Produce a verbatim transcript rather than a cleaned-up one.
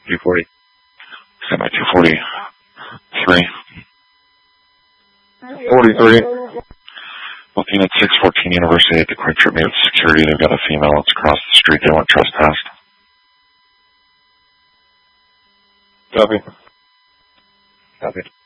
two forty. Semi two forty-three. forty-three. Looking at six fourteen University at the Quick Trip Meet security. They've got a female that's across the street. They want trespassed. Copy. Copy.